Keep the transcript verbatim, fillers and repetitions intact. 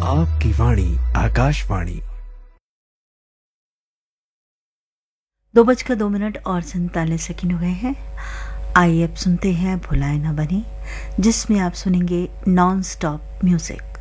आपकी वाणी आकाशवाणी। दो बजकर दो मिनट और सैंतालीस सेकंड हुए हैं। आइए अब सुनते हैं भुलाए ना बनी, जिसमें आप सुनेंगे नॉन स्टॉप म्यूजिक।